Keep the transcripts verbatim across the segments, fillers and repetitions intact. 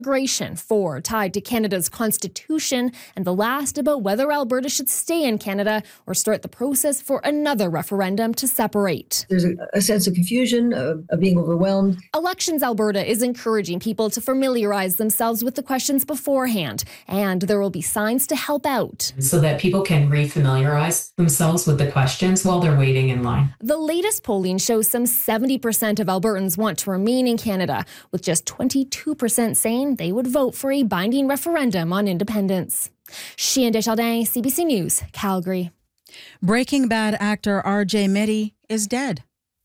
Immigration, four tied to Canada's constitution, and the last about whether Alberta should stay in Canada or start the process for another referendum to separate. There's a, a sense of confusion, of, of being overwhelmed. Elections Alberta is encouraging people to familiarize themselves with the questions beforehand, and there will be signs to help out. So that people can refamiliarize themselves with the questions while they're waiting in line. The latest polling shows some seventy percent of Albertans want to remain in Canada, with just twenty-two percent saying they would vote for a binding referendum on independence. Chien Desjardins, C B C News, Calgary. Breaking Bad actor R J Mitte is dead.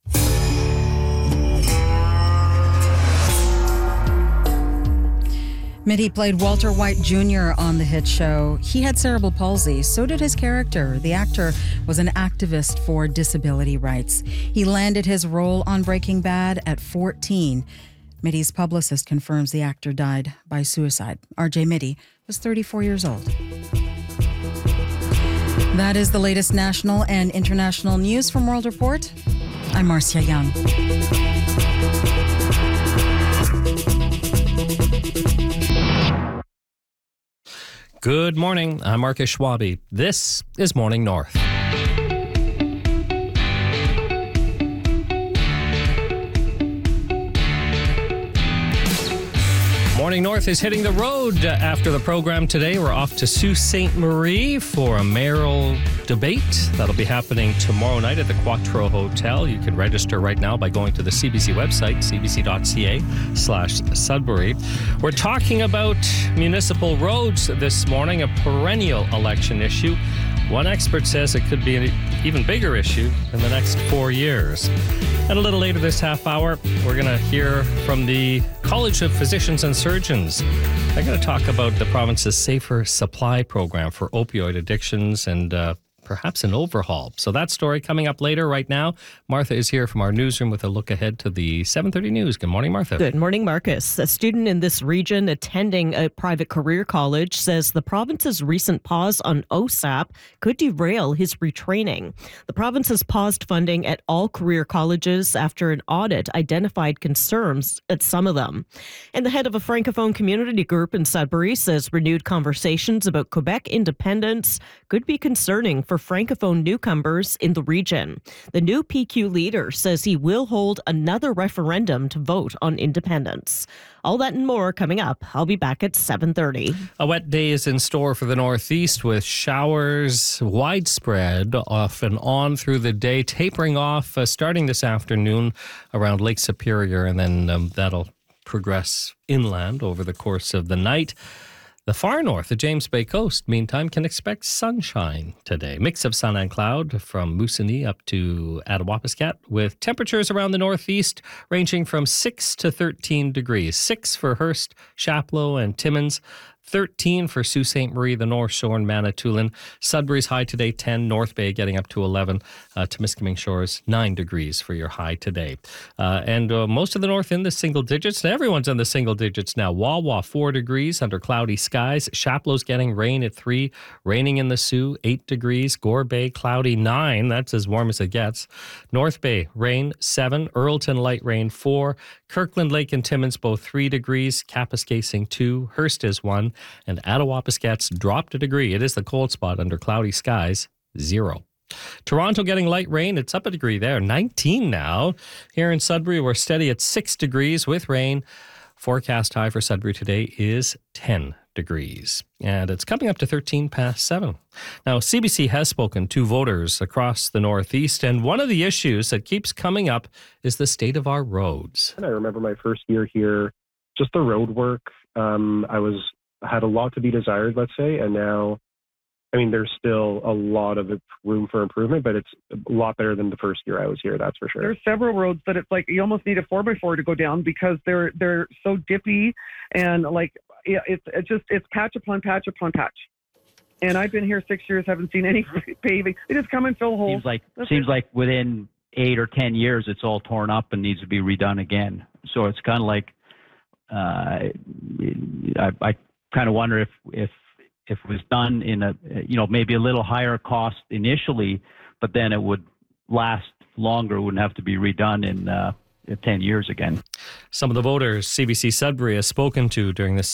Mitte played Walter White Junior on the hit show. He had cerebral palsy. So did his character. The actor was an activist for disability rights. He landed his role on Breaking Bad at fourteen. Mitte's publicist confirms the actor died by suicide. R J Mitte was thirty-four years old. That is the latest national and international news from World Report. I'm Marcia Young. Good morning. I'm Marcus Schwabe. This is Morning North. Morning North is hitting the road after the program today. We're off to Sault Ste. Marie for a mayoral debate. That'll be happening tomorrow night at the Quattro Hotel. You can register right now by going to the C B C website, c b c dot c a slash Sudbury. We're talking about municipal roads this morning, a perennial election issue. One expert says it could be an even bigger issue in the next four years. And a little later this half hour, we're going to hear from the College of Physicians and Surgeons. They're going to talk about the province's Safer Supply program for opioid addictions and uh, perhaps an overhaul. So that story coming up later. Right now, Martha is here from our newsroom with a look ahead to the seven thirty news. Good morning, Martha. Good morning, Marcus. A student in this region attending a private career college says the province's recent pause on O S A P could derail his retraining. The province has paused funding at all career colleges after an audit identified concerns at some of them. And the head of a Francophone community group in Sudbury says renewed conversations about Quebec independence could be concerning for Francophone newcomers in the region. The new P Q leader says he will hold another referendum to vote on independence. All that and more coming up. I'll be back at seven thirty. A wet day is in store for the Northeast with showers widespread off and on through the day, tapering off uh, starting this afternoon around Lake Superior, and then um, that'll progress inland over the course of the night. The far north, the James Bay coast, meantime, can expect sunshine today. Mix of sun and cloud from Moosonee up to Attawapiskat, with temperatures around the northeast ranging from six to thirteen degrees. six for Hearst, Chapleau, and Timmins. thirteen for Sault Ste. Marie, the North Shore, and Manitoulin. Sudbury's high today, ten. North Bay getting up to eleven. Uh, Temiskaming Shores, nine degrees for your high today. Uh, and uh, most of the north in the single digits. Everyone's in the single digits now. Wawa, four degrees under cloudy skies. Chapleau's getting rain at three. Raining in the Sioux, eight degrees. Gore Bay, cloudy, nine. That's as warm as it gets. North Bay, rain, seven. Earlton, light rain, four. Kirkland Lake and Timmins, both three degrees. Kapuskasing, two. Hearst is one. And Attawapiskat's dropped a degree. It is the cold spot under cloudy skies, zero. Toronto getting light rain. It's up a degree there, nineteen now. Here in Sudbury, we're steady at six degrees with rain. Forecast high for Sudbury today is ten degrees. And it's coming up to thirteen past seven. Now, C B C has spoken to voters across the Northeast, and one of the issues that keeps coming up is the state of our roads. And I remember my first year here, just the road work. Um, I was had a lot to be desired, let's say, and now, I mean, there's still a lot of room for improvement, but it's a lot better than the first year I was here, that's for sure. There's several roads that it's like you almost need a four by four to go down because they're they're so dippy and like yeah, it's it's just it's patch upon patch upon patch. And I've been here six years, haven't seen any paving. They just come and fill holes. Seems like That's seems it. like within eight or ten years, it's all torn up and needs to be redone again. So it's kind of like uh, I. I kind of wonder if if if it was done in a you know maybe a little higher cost initially, but then it would last longer. It wouldn't have to be redone in uh, ten years again. Some of the voters C B C Sudbury has spoken to during this